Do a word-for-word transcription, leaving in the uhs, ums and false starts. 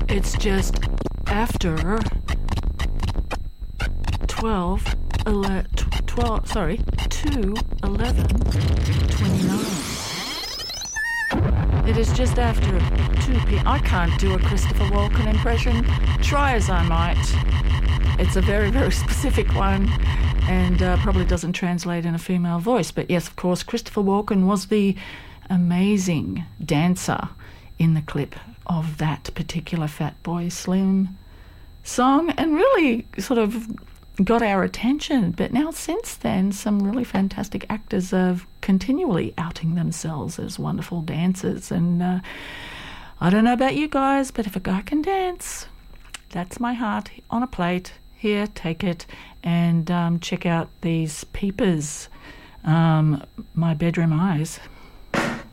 It's just after twelve, ele- twelve, sorry, two, eleven, twenty-nine. It is just after two p.m. I can't do a Christopher Walken impression, try as I might. It's a very, very specific one and uh, probably doesn't translate in a female voice. But yes, of course, Christopher Walken was the amazing dancer in the clip of that particular Fatboy Slim song and really sort of got our attention. But now since then, some really fantastic actors are continually outing themselves as wonderful dancers. And uh, I don't know about you guys, but if a guy can dance, that's my heart on a plate. Here, take it, and um, check out these peepers, um, My Bedroom Eyes.